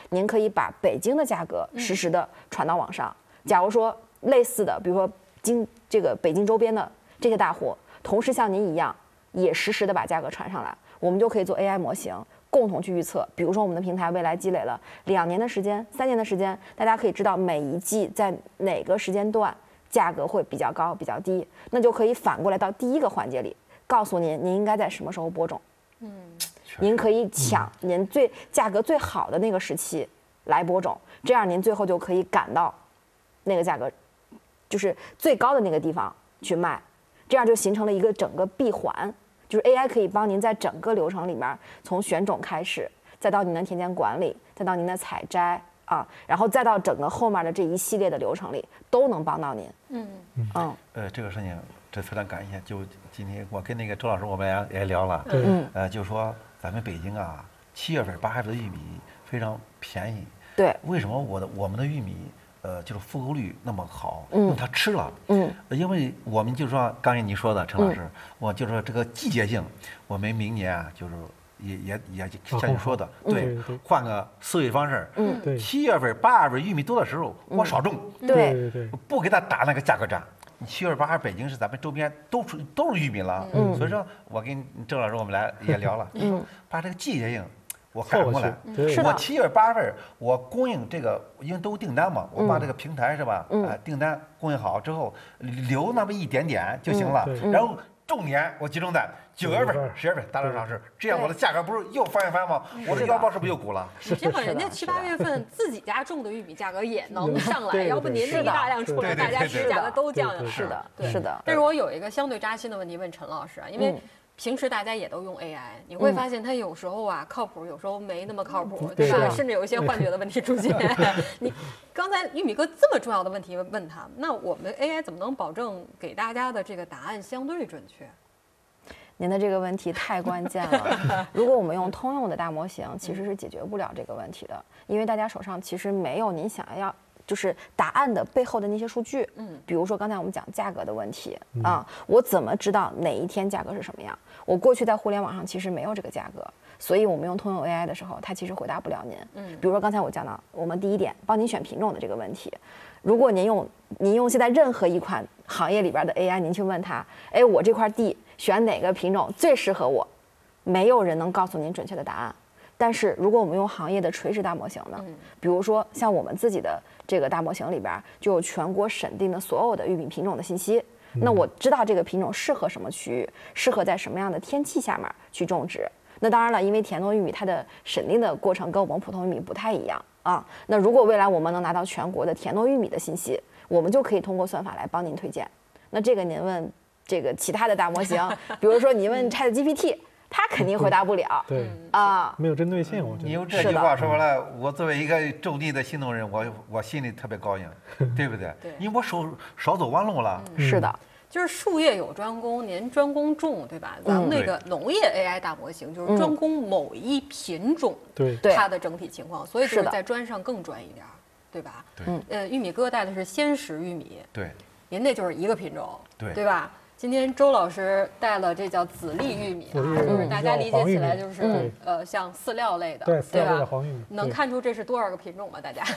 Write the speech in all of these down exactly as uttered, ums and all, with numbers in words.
您可以把北京的价格实时的传到网上。假如说类似的，比如说京这个北京周边的这些大户，同时像您一样，也实时的把价格传上来，我们就可以做 A I 模型，共同去预测。比如说我们的平台未来积累了两年的时间、三年的时间，大家可以知道每一季在哪个时间段价格会比较高、比较低，那就可以反过来到第一个环节里，告诉您您应该在什么时候播种。嗯，您可以抢您最价格最好的那个时期来播种，这样您最后就可以赶到那个价格，就是最高的那个地方去卖，这样就形成了一个整个闭环，就是 A I 可以帮您在整个流程里面，从选种开始，再到您的田间管理，再到您的采摘啊，然后再到整个后面的这一系列的流程里，都能帮到您。嗯嗯，呃，这个事情这非常感谢。就今天我跟那个周老师我们也也聊了，嗯，呃，就说咱们北京啊，七月份、八月份的玉米非常便宜。 对， 为什么我的我们的玉米？呃，就是复购率那么好，因为它吃了， 嗯， 因为我们就是说，刚才你说的陈老师，嗯、我就说这个季节性，我们明年啊，就是也也也像你说的， 嗯、 对， 对换个思维方式， 嗯， 对， 七月份、八月份玉米多的时候，我少种， 对对对， 不给他打那个价格战。你七月八月北京是咱们周边都是都是玉米了，嗯，所以说我跟郑老师我们俩也聊了，嗯，把这个季节性。我赶过来，我七月八月我供应这个，因为都订单嘛，我把这个平台是吧， 嗯、 呃，订单供应好之后，留那么一点点就行了， 嗯、 然后重点我集中在九月份、十月份大量上市，这样我的价格不是又翻一翻吗？我的腰包是不是又鼓了？ 你这样人家七八月份自己家种的玉米价格也能上来，要不您这一大量出来，大家其实价格都降下来。 是的，是的。 但是我有一个相对扎心的问题问陈老师啊，因为。平时大家也都用 A I， 你会发现它有时候啊靠谱，有时候没那么靠谱，对吧？甚至有一些幻觉的问题出现。你刚才玉米哥这么重要的问题问他，那我们 A I 怎么能保证给大家的这个答案相对准确？ 您的这个问题太关键了。如果我们用通用的大模型，其实是解决不了这个问题的，因为大家手上其实没有您想要。就是答案的背后的那些数据，嗯，比如说刚才我们讲价格的问题啊，我怎么知道哪一天价格是什么样？我过去在互联网上其实没有这个价格，所以我们用通用 A I 的时候，它其实回答不了您。嗯，比如说刚才我讲到，我们第一点帮您选品种的这个问题，如果您用您用现在任何一款行业里边的 A I， 您去问他，哎，我这块地选哪个品种最适合我，没有人能告诉您准确的答案。但是如果我们用行业的垂直大模型呢，比如说像我们自己的这个大模型里边就有全国审定的所有的玉米品种的信息，那我知道这个品种适合什么区域，适合在什么样的天气下面去种植。那当然了，因为田螺玉米它的审定的过程跟我们普通玉米不太一样啊。那如果未来我们能拿到全国的田螺玉米的信息，我们就可以通过算法来帮您推荐。那这个您问这个其他的大模型，比如说你问 ChatGPT。他肯定回答不了， 对啊， 没有针对性。我觉得你用这句话说完了，我作为一个种地的新农人，我我心里特别高兴，对不对？ 对， 因为我少少走弯路了。 是的， 就是术业有专攻，您专攻种，对吧？咱们那个农业 A I 大模型就是专攻某一品种， 对它的整体情况，所以就是在专上更专一点，对吧？ 对， 呃，玉米哥带的是鲜食玉米， 对， 您那就是一个品种， 对， 对吧？今天周老师带了这叫籽粒玉米啊，就是大家理解起来就是呃像饲料类的， 对对吧？ 黄玉米能看出这是多少个品种吗？大家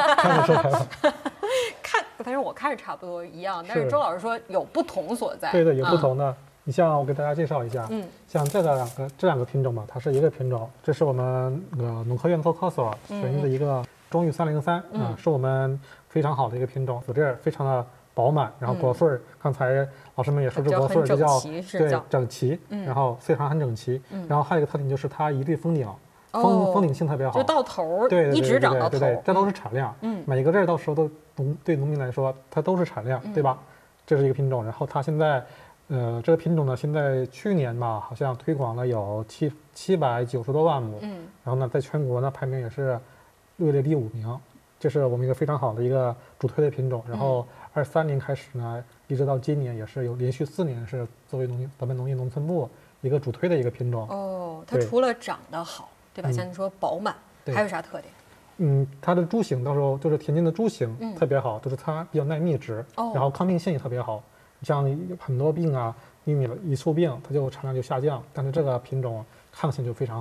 看，反正我看着差不多一样，但是周老师说有不同所在。 对对，有不同的。你像我给大家介绍一下，嗯，像这两个这两个品种嘛，它是一个品种，这是我们那个农科院做科所选育的一个中玉三零三啊，是我们非常好的一个品种，籽粒非常的饱满，然后果穗儿，刚才老师们也说这果穗儿就叫对整齐，然后穗长很整齐，然后还有一个特点就是它一律封顶，封封顶性特别好， 就到头， 对， 一直长到头， 对对，这都是产量，嗯，每个粒到时候都农对农民来说它都是产量，对吧？这是一个品种，然后它现在，呃，这个品种呢，现在去年吧，好像推广了有七七百九十多万亩，嗯，然后呢，在全国呢排名也是位列第五名。这是我们一个非常好的一个主推的品种，然后二三年开始呢，一直到今年也是有连续四年是作为农业咱们农业农村部一个主推的一个品种。 哦，它除了长得好，对吧？像你说饱满，还有啥特点？ 嗯，它的株型到时候就是田间的株型特别好，就是它比较耐密植，然后抗病性也特别好。像很多病啊，玉米一出病，它就产量就下降，但是这个品种抗性就非常好。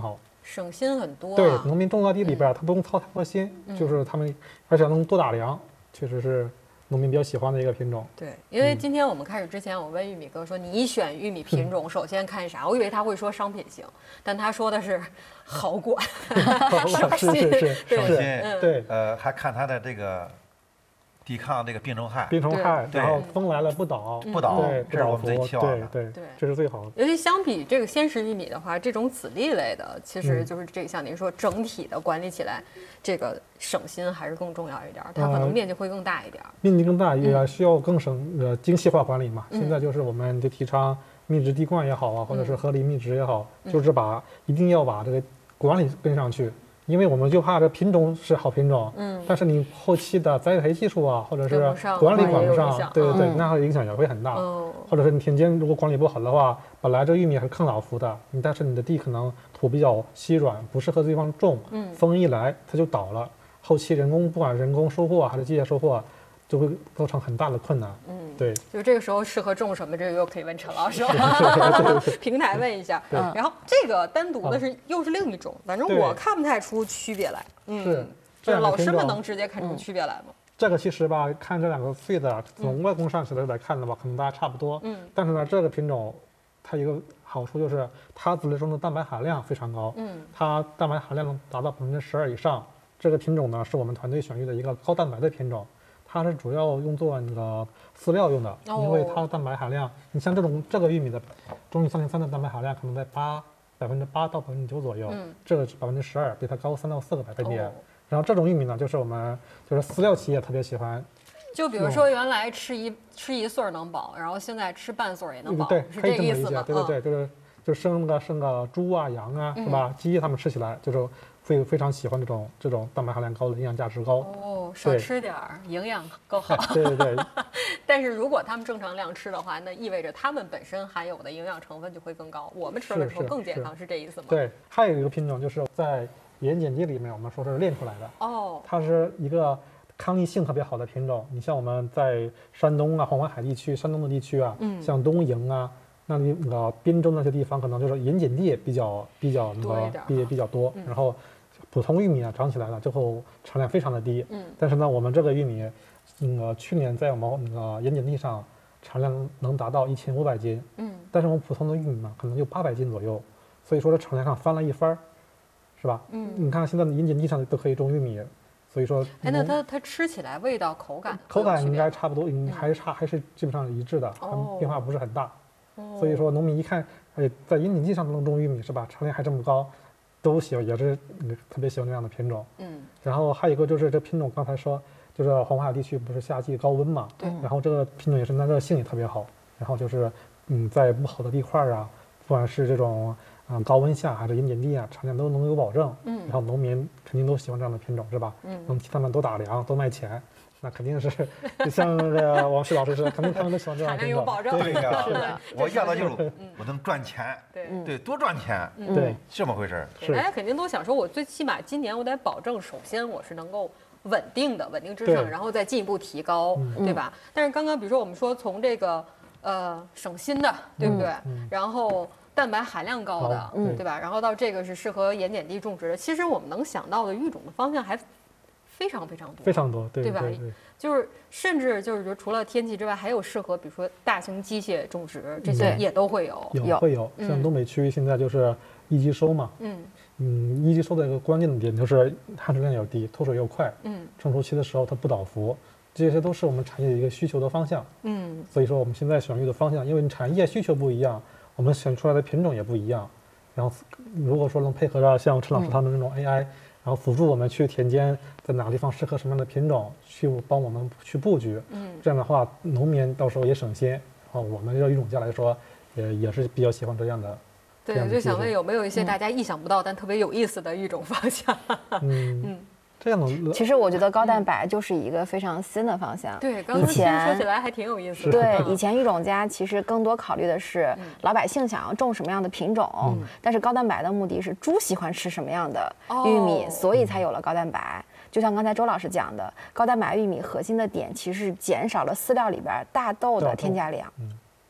省心很多、啊。 对，农民种到地里边，他不用操太多心，嗯、就是他们而且能多打粮，确实是农民比较喜欢的一个品种。 对，因为今天我们开始之前，我问玉米哥说，你选玉米品种首先看啥？我以为他会说商品型，但他说的是好管， 省心，是是省心。 对， 呃，还看它的这个。抵抗这个病虫害， 病虫害，然后风来了不倒， 不倒， 对， 这是我们最期望的， 对对，这是最好的。 尤其相比这个鲜食玉米的话，这种籽粒类的，其实就是这个像您说，整体的管理起来，这个省心还是更重要一点，它可能面积会更大一点。 面积更大，也需要更省呃精细化管理嘛。现在就是我们就提倡密植地灌也好啊，或者是合理密植也好，就是把一定要把这个管理跟上去。因为我们就怕这品种是好品种，嗯，但是你后期的栽培技术啊，或者是管理管不上，对对对，那影响也会很大。或者是你田间如果管理不好的话，本来这玉米是抗老伏的，但是你的地可能土比较稀软，不适合这地方种，嗯，风一来它就倒了，后期人工不管人工收获还是机械收获，就会造成很大的困难。嗯，对， 就这个时候适合种什么，这个又可以问陈老师了。平台问一下，然后这个单独的是又是另一种，反正我看不太出区别来。 嗯，是， 就是老师们能直接看出区别来吗？ 这个其实吧，看这两个穗子，从外观上起来来看的话，可能大家差不多。嗯，但是呢，这个品种它一个好处就是它籽粒中的蛋白含量非常高。嗯，它蛋白含量能达到百分之十二以上。这个品种呢，是我们团队选育的一个高蛋白的品种。它是主要用作那个饲料用的，因为它的蛋白含量，你像这种这个玉米的中玉三零三的蛋白含量可能在八百分之八到百分之九左右，嗯，这个是百分之十二，比它高三到四个百分点。哦、然后这种玉米呢，就是我们就是饲料企业特别喜欢。 就比如说原来吃一吃一穗能饱，然后现在吃半穗也能饱， 对， 是这个意思吗？ 对对对，就是就生个生个猪啊羊啊，是吧？鸡它们吃起来就是。会非常喜欢这种这种蛋白含量高的，营养价值高哦，少吃点儿，营养够好。 对对对。 但是如果他们正常量吃的话，那意味着他们本身含有的营养成分就会更高，我们吃的时候更健康，是这意思吗？ 对，还有一个品种就是在盐碱地里面，我们说是炼出来的哦，它是一个抗逆性特别好的品种。你像我们在山东啊、黄淮海地区、山东的地区啊，嗯，像东营啊。那你那个滨州那些地方可能就是盐碱地比较比较那个比比较多，然后普通玉米啊长起来了之后产量非常的低，嗯，但是呢我们这个玉米，那个去年在我们那个盐碱地上产量能达到一千五百斤，嗯，但是我们普通的玉米嘛可能就八百斤左右，所以说这产量上翻了一番，是吧？嗯，你看现在的盐碱地上都可以种玉米，所以说， 哎，那它它吃起来味道口感口感应该差不多，嗯，还是差还是基本上一致的， 哦， 变化不是很大。所以说，农民一看，哎，在盐碱地上都能种玉米是吧？产量还这么高，都喜欢，也是特别喜欢这样的品种。嗯。然后还有一个就是这品种，刚才说，就是黄淮海地区不是夏季高温嘛？对。然后这个品种也是耐热性也特别好。然后就是，嗯，在不好的地块啊，不管是这种嗯高温下还是盐碱地啊，产量都能有保证。嗯。然后农民肯定都喜欢这样的品种是吧？嗯。能替他们多打粮，多卖钱。那肯定是，就像那个王旭老师说，肯定他们都喜欢这样的品种。 产量有保证。 对呀，是的。我要的就是我能赚钱，对对，多赚钱， 对， 这么回事儿。 大家肯定都想说，我最起码今年我得保证，首先我是能够稳定的、稳定之上，然后再进一步提高，对吧？但是刚刚比如说我们说从这个呃省心的，对不对？然后蛋白含量高的，对吧？然后到这个是适合盐碱地种植的，其实我们能想到的育种的方向还。非常非常多， 非常多，对对吧？ 对对， 就是甚至就是说，除了天气之外，还有适合比如说大型机械种植，这些也都会有， 有会有。像东北区现在就是一级收嘛，嗯嗯，一级收的一个关键的点就是含水量要低，脱水又快，嗯，成熟期的时候它不倒伏，这些都是我们产业一个需求的方向，嗯，所以说我们现在选育的方向，因为产业需求不一样，我们选出来的品种也不一样。然后如果说能配合着像陈老师他们这种 A I。然后辅助我们去田间，在哪个地方适合什么样的品种，去帮我们去布局。嗯，这样的话，农民到时候也省心。然后我们这育种家来说，也也是比较喜欢这样的。 对，我就想问有没有一些大家意想不到、嗯、但特别有意思的育种方向？ 嗯嗯。这样的， 其实我觉得高蛋白就是一个非常新的方向。 对，刚刚说起来还挺有意思的。 对，以前育种家其实更多考虑的是老百姓想要种什么样的品种，嗯、但是高蛋白的目的是猪喜欢吃什么样的玉米，哦、所以才有了高蛋白。就像刚才周老师讲的，高蛋白玉米核心的点其实是减少了饲料里边大豆的添加量。嗯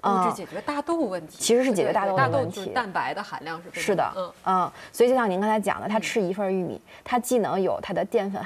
物质解决大豆问题， 其实是解决大豆的问题。 大豆蛋白的含量是是的，嗯嗯，所以就像您刚才讲的，他吃一份玉米，他既能有它的淀粉